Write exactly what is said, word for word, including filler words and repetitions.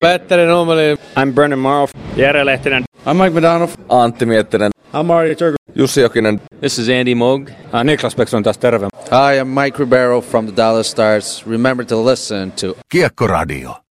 Petteri Nummeli. I'm Brennan Morrow. Jere Lehtinen. I'm Mike Madonov. Antti Miettinen. I'm Mario Turku. Jussi Jokinen. This is Andy Moog. Uh, Niklas Bäckström taas terve. Hi, I'm Mike Ribeiro from the Dallas Stars. Remember to listen to Kiekkoradio.